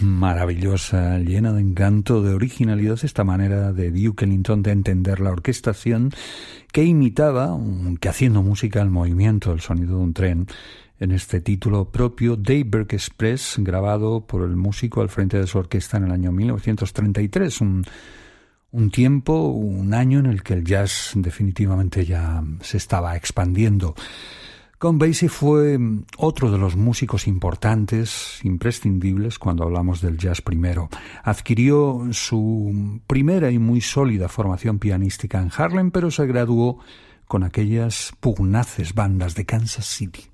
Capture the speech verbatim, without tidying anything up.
maravillosa, llena de encanto, de originalidad, esta manera de Duke Ellington de entender la orquestación, que imitaba, aunque haciendo música, el movimiento, el sonido de un tren, en este título propio, Daybreak Express, grabado por el músico al frente de su orquesta en el año mil novecientos treinta y tres, un, un tiempo, un año en el que el jazz definitivamente ya se estaba expandiendo. Count Basie fue otro de los músicos importantes, imprescindibles, cuando hablamos del jazz primero. Adquirió su primera y muy sólida formación pianística en Harlem, pero se graduó con aquellas pugnaces bandas de Kansas City.